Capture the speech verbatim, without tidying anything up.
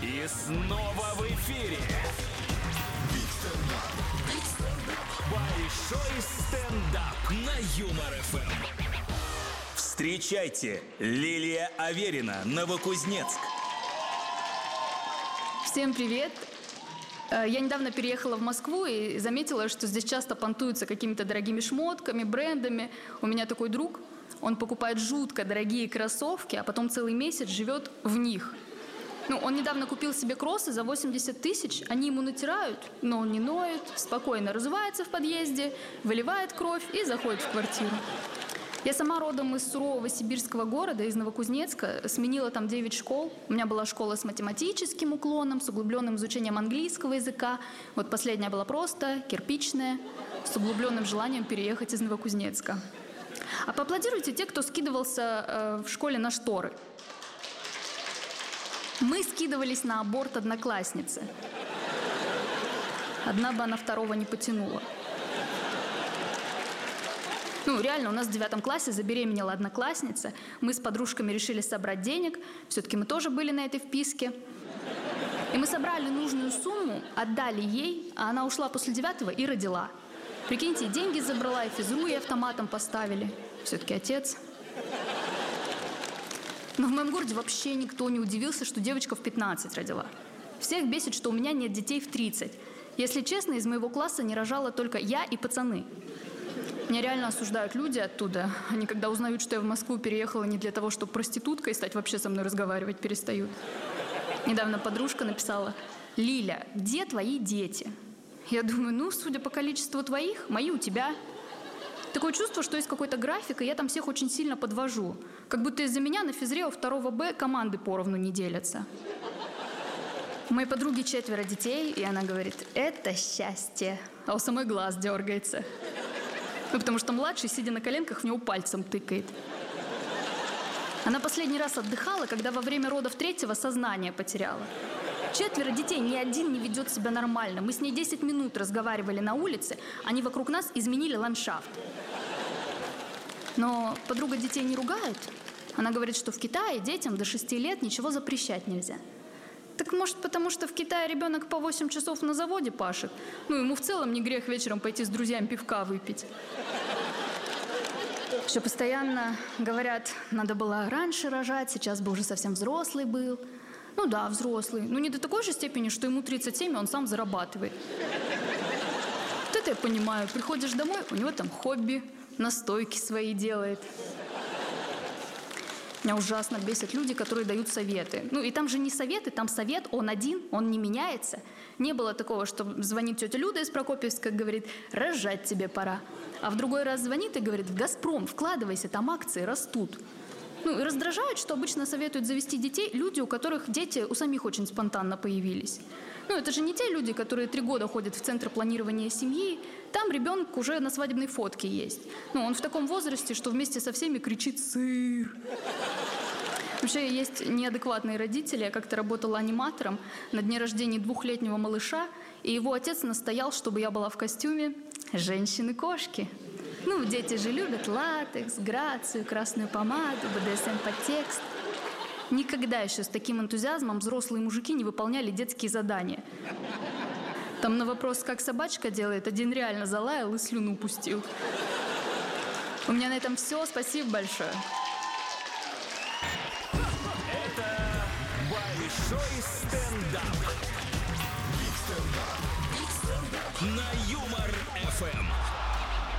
И снова в эфире большой стендап на Юмор эф эм. Встречайте, Лилия Аверина, Новокузнецк. Всем привет! Я недавно переехала в Москву и заметила, что здесь часто понтуются какими-то дорогими шмотками, брендами. У меня такой друг, он покупает жутко дорогие кроссовки, а потом целый месяц живет в них. Ну, он недавно купил себе кроссы за восемьдесят тысяч, они ему натирают, но он не ноет, спокойно разувается в подъезде, выливает кровь и заходит в квартиру. Я сама родом из сурового сибирского города, из Новокузнецка, сменила там девять школ. У меня была школа с математическим уклоном, с углубленным изучением английского языка. Вот последняя была просто, кирпичная, с углубленным желанием переехать из Новокузнецка. А поаплодируйте те, кто скидывался э, в школе на шторы. Мы скидывались на аборт одноклассницы. Одна бы она второго не потянула. Ну, реально, у нас в девятом классе забеременела одноклассница. Мы с подружками решили собрать денег. Все-таки мы тоже были на этой вписке. И мы собрали нужную сумму, отдали ей, а она ушла после девятого и родила. Прикиньте, деньги забрала, и физру ей автоматом поставили. Все-таки отец. Но в моем городе вообще никто не удивился, что девочка в пятнадцать родила. Всех бесит, что у меня нет детей в тридцать. Если честно, из моего класса не рожала только я и пацаны. Меня реально осуждают люди оттуда. Они, когда узнают, что я в Москву переехала не для того, чтобы проституткой стать, вообще со мной разговаривать перестают. Недавно подружка написала: «Лиля, где твои дети?» Я думаю, ну, судя по количеству твоих, мои у тебя. Такое чувство, что есть какой-то график, и я там всех очень сильно подвожу. Как будто из-за меня на физре у второго Б команды поровну не делятся. У моей подруги четверо детей, и она говорит: это счастье. А у самой глаз дергается. Ну, потому что младший, сидя на коленках, в него пальцем тыкает. Она последний раз отдыхала, когда во время родов третьего сознание потеряла. Четверо детей, ни один не ведет себя нормально. Мы с ней десять минут разговаривали на улице, они вокруг нас изменили ландшафт. Но подруга детей не ругает. Она говорит, что в Китае детям до шести лет ничего запрещать нельзя. Так может, потому что в Китае ребенок по восемь часов на заводе пашет? Ну, ему в целом не грех вечером пойти с друзьями пивка выпить. Еще постоянно говорят, надо было раньше рожать, сейчас бы уже совсем взрослый был. Ну да, взрослый. Но не до такой же степени, что ему тридцать семь, и он сам зарабатывает. Вот это я понимаю. Приходишь домой, у него там хобби, настойки свои делает. Меня ужасно бесят люди, которые дают советы. Ну и там же не советы, там совет, он один, он не меняется. Не было такого, что звонит тетя Люда из Прокопьевска, говорит: рожать тебе пора. А в другой раз звонит и говорит: в «Газпром» вкладывайся, там акции растут. Ну и раздражает, что обычно советуют завести детей люди, у которых дети у самих очень спонтанно появились. Ну это же не те люди, которые три года ходят в центр планирования семьи. Там ребенок уже на свадебной фотке есть. Ну он в таком возрасте, что вместе со всеми кричит «сыр». Вообще есть неадекватные родители. Я как-то работала аниматором на дне рождения двухлетнего малыша, и его отец настоял, чтобы я была в костюме женщины-кошки. Ну, дети же любят латекс, грацию, красную помаду, бэ дэ эс эм-подтекст. Никогда еще с таким энтузиазмом взрослые мужики не выполняли детские задания. Там на вопрос, как собачка делает, один реально залаял и слюну пустил. У меня на этом все. Спасибо большое. Это большой стендап на Юмор эф эм.